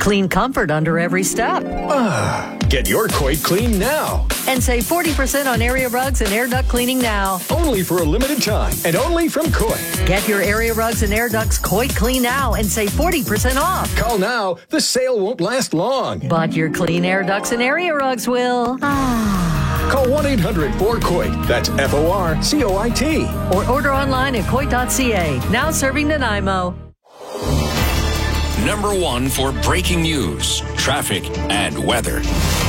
Clean comfort under every step. Get your Coit clean now. And save 40% on area rugs and air duct cleaning now. Only for a limited time and only from Coit. Get your area rugs and air ducts Coit clean now and save 40% off. Call now. The sale won't last long. But your clean air ducts and area rugs will. Call 1-800-4COIT. That's FORCOIT. Or order online at coit.ca. Now serving Nanaimo. Number one for breaking news, traffic, and weather.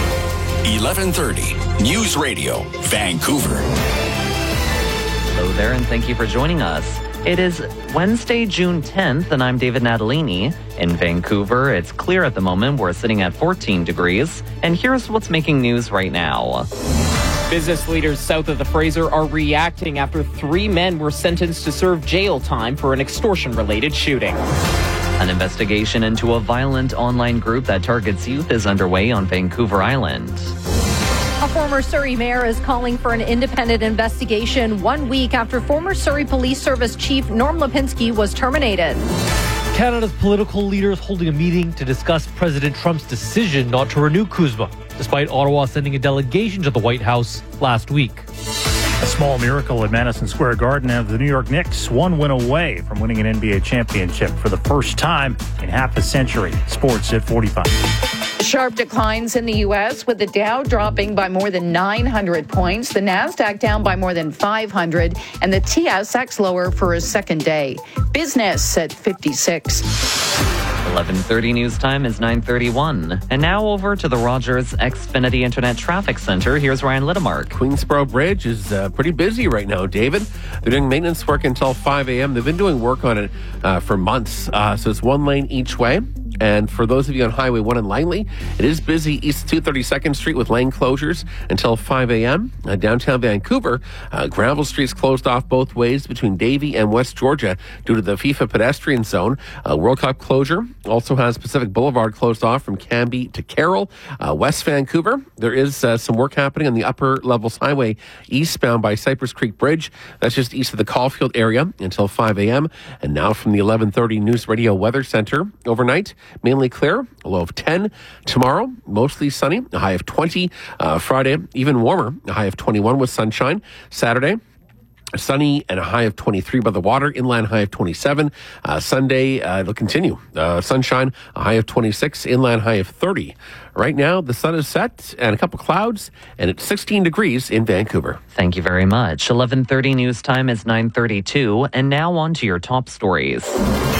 1130 News Radio, Vancouver. Hello there, and thank you for joining us. It is Wednesday, June 10th, and I'm David Natalini. In Vancouver, it's clear at the moment. We're sitting at 14 degrees, and here's what's making news right now. Business leaders south of the Fraser are reacting after 3 men were sentenced to serve jail time for an extortion-related shooting. An investigation into a violent online group that targets youth is underway on Vancouver Island. A former Surrey mayor is calling for an independent investigation 1 week after former Surrey Police Service Chief Norm Lipinski was terminated. Canada's political leaders holding a meeting to discuss President Trump's decision not to renew Kuzma, despite Ottawa sending a delegation to the White House last week. A small miracle at Madison Square Garden as the New York Knicks 1 win away from winning an NBA championship for the first time in half a century. Sports at 45. Sharp declines in the U.S. with the Dow dropping by more than 900 points, the Nasdaq down by more than 500, and the TSX lower for a second day. Business at 56. 11:30 news time is 9:31. And now over to the Rogers Xfinity Internet Traffic Center. Here's Ryan Littmark. Queensboro Bridge is pretty busy right now, David. They're doing maintenance work until 5 a.m. They've been doing work on it for months. So it's 1 lane each way. And for those of you on Highway 1 in Langley, it is busy east 232nd Street with lane closures until 5 a.m. Downtown Vancouver, Granville Street's closed off both ways between Davie and West Georgia due to the FIFA pedestrian zone. World Cup closure also has Pacific Boulevard closed off from Cambie to Carroll. West Vancouver, there is some work happening on the Upper Levels Highway eastbound by Cypress Creek Bridge. That's just east of the Caulfield area until 5 a.m. And now from the 1130 News Radio Weather Center, overnight, mainly clear, a low of 10. Tomorrow, mostly sunny, a high of 20. Friday, even warmer, a high of 21 with sunshine. Saturday, sunny and a high of 23 by the water, inland high of 27. Sunday, it'll continue. Sunshine, a high of 26, inland high of 30. Right now, the sun is set and a couple clouds, and it's 16 degrees in Vancouver. Thank you very much. 11:30 news time is 9:32, and now on to your top stories.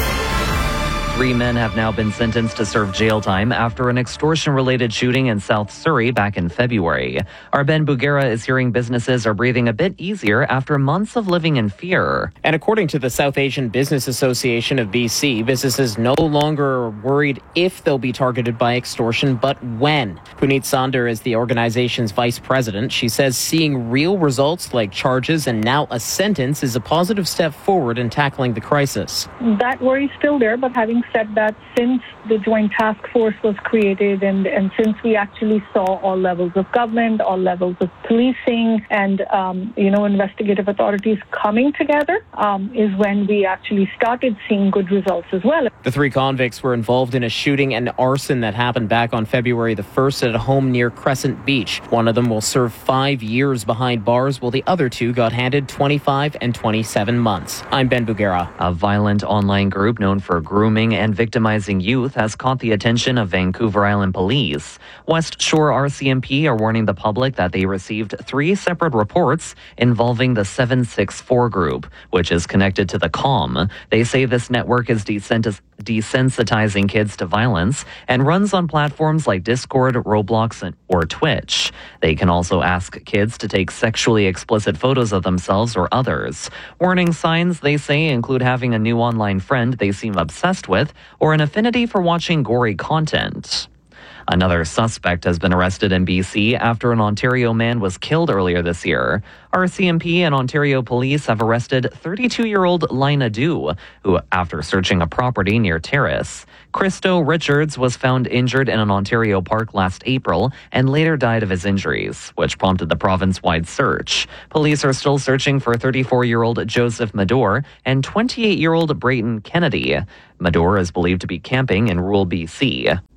3 men have now been sentenced to serve jail time after an extortion-related shooting in South Surrey back in February. Our Ben Bugera is hearing businesses are breathing a bit easier after months of living in fear. And according to the South Asian Business Association of BC, businesses no longer are worried if they'll be targeted by extortion, but when. Puneet Sander is the organization's vice president. She says seeing real results like charges and now a sentence is a positive step forward in tackling the crisis. That worry is still there, but having said that, since the Joint Task Force was created and since we actually saw all levels of government, all levels of policing and, investigative authorities coming together is when we actually started seeing good results as well. The 3 convicts were involved in a shooting and arson that happened back on February the 1st at a home near Crescent Beach. One of them will serve 5 years behind bars, while the other 2 got handed 25 and 27 months. I'm Ben Bugera. A violent online group known for grooming and victimizing youth has caught the attention of Vancouver Island police. West Shore RCMP are warning the public that they received 3 separate reports involving the 764 group, which is connected to the CALM. They say this network is desensitizing kids to violence and runs on platforms like Discord, Roblox, or Twitch. They can also ask kids to take sexually explicit photos of themselves or others. Warning signs, they say, include having a new online friend they seem obsessed with or an affinity for watching gory content. Another suspect has been arrested in BC after an Ontario man was killed earlier this year. RCMP and Ontario police have arrested 32-year-old Lina Du, who, after searching a property near Terrace. Christo Richards was found injured in an Ontario park last April and later died of his injuries, which prompted the province-wide search. Police are still searching for 34-year-old Joseph Mador and 28-year-old Brayton Kennedy. Mador is believed to be camping in rural BC.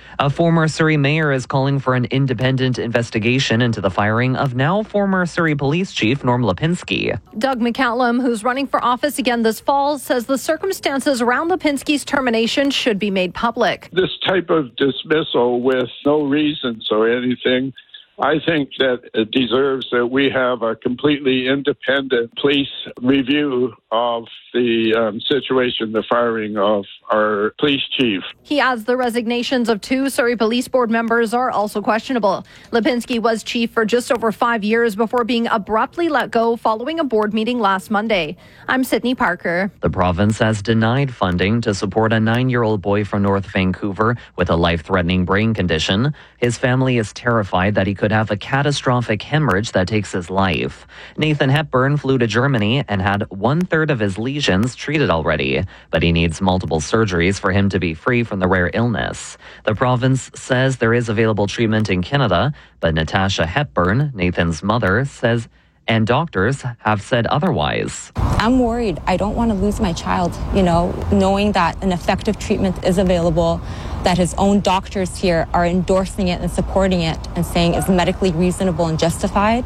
A former Surrey mayor is calling for an independent investigation into the firing of now former Surrey Police Chief Norm Lipinski. Doug McCallum, who's running for office again this fall, says the circumstances around Lipinski's termination should be made public. This type of dismissal with no reasons or anything, I think that it deserves that we have a completely independent police review of the situation, the firing of our police chief. He adds the resignations of 2 Surrey Police Board members are also questionable. Lipinski was chief for just over 5 years before being abruptly let go following a board meeting last Monday. I'm Sydney Parker. The province has denied funding to support a 9-year-old boy from North Vancouver with a life-threatening brain condition. His family is terrified that he could have a catastrophic hemorrhage that takes his life. Nathan Hepburn flew to Germany and had 1/3 of his lesions treated already, but he needs multiple surgeries for him to be free from the rare illness. The province says there is available treatment in Canada, but Natasha Hepburn, Nathan's mother, says, and doctors have said otherwise. I'm worried. I don't want to lose my child, knowing that an effective treatment is available, that his own doctors here are endorsing it and supporting it and saying it's medically reasonable and justified.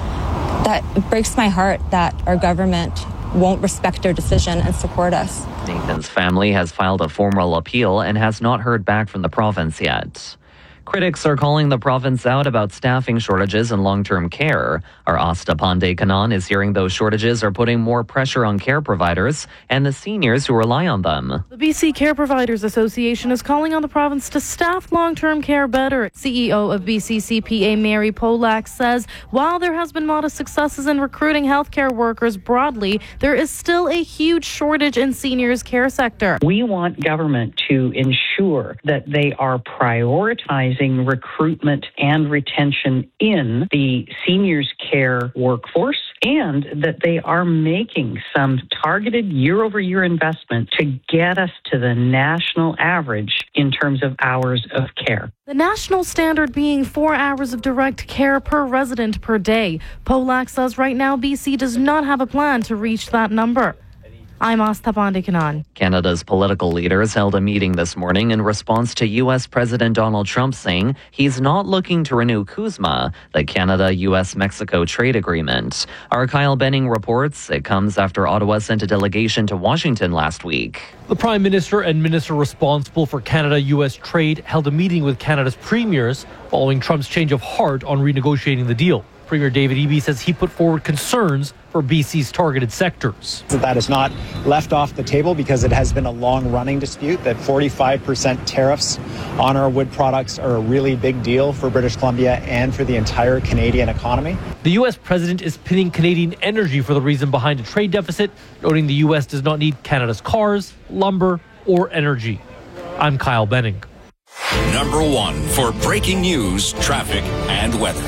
That breaks my heart that our government won't respect our decision and support us. Nathan's family has filed a formal appeal and has not heard back from the province yet. Critics are calling the province out about staffing shortages in long-term care. Our Asta Pandey Kanan is hearing those shortages are putting more pressure on care providers and the seniors who rely on them. The BC Care Providers Association is calling on the province to staff long-term care better. CEO of BC CPA Mary Polak says while there has been modest successes in recruiting healthcare workers broadly, there is still a huge shortage in seniors' care sector. We want government to ensure that they are prioritizing recruitment and retention in the seniors care workforce, and that they are making some targeted year-over-year investment to get us to the national average in terms of hours of care. The national standard being 4 hours of direct care per resident per day. Polak says right now BC does not have a plan to reach that number. I'm Asta Pandey Kanan. Canada's political leaders held a meeting this morning in response to U.S. President Donald Trump saying he's not looking to renew CUSMA, the Canada-U.S.-Mexico trade agreement. Our Kyle Benning reports it comes after Ottawa sent a delegation to Washington last week. The Prime Minister and Minister responsible for Canada-U.S. trade held a meeting with Canada's premiers following Trump's change of heart on renegotiating the deal. Premier David Eby says he put forward concerns for BC's targeted sectors. That is not left off the table because it has been a long-running dispute that 45% tariffs on our wood products are a really big deal for British Columbia and for the entire Canadian economy. The U.S. president is pinning Canadian energy for the reason behind a trade deficit, noting the U.S. does not need Canada's cars, lumber, or energy. I'm Kyle Benning. Number 1 for breaking news, traffic, and weather.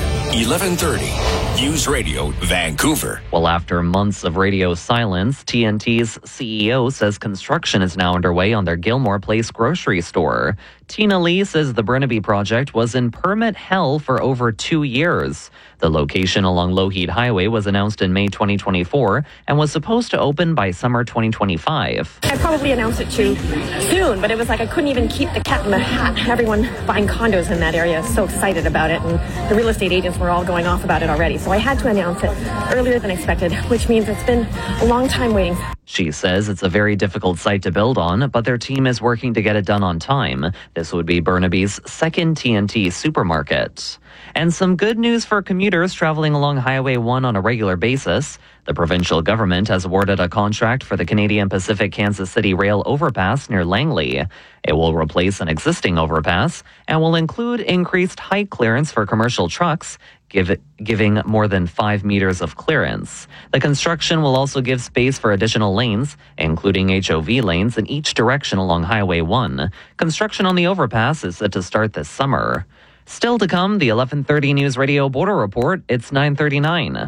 11:30 News Radio Vancouver. Well, after months of radio silence, TNT's CEO says construction is now underway on their Gilmore Place grocery store. Tina Lee says the Burnaby project was in permit hell for over 2 years. The location along Lougheed Highway was announced in May 2024 and was supposed to open by summer 2025. I probably announced it too soon, but it was like I couldn't even keep the cat in the hat. Everyone buying condos in that area is so excited about it, and the real estate agents were all going off about it already. So I had to announce it earlier than expected, which means it's been a long time waiting. She says it's a very difficult site to build on, but their team is working to get it done on time. This would be Burnaby's second TNT supermarket. And some good news for commuters traveling along Highway 1 on a regular basis. The provincial government has awarded a contract for the Canadian Pacific Kansas City Rail overpass near Langley. It will replace an existing overpass and will include increased height clearance for commercial trucks, giving more than 5 meters of clearance. The construction will also give space for additional lanes, including HOV lanes in each direction along Highway 1. Construction on the overpass is set to start this summer. Still to come, the 11:30 News Radio Border Report. It's 9:39.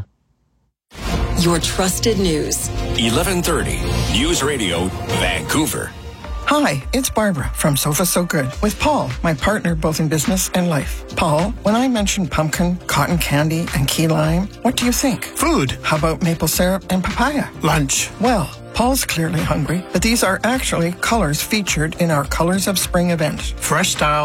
Your trusted news. 11:30 News Radio Vancouver. Hi, it's Barbara from Sofa So Good with Paul, my partner both in business and life. Paul, when I mentioned pumpkin, cotton candy, and key lime, what do you think? Food. How about maple syrup and papaya? Lunch. Well, Paul's clearly hungry, but these are actually colors featured in our Colors of Spring event. Fresh style.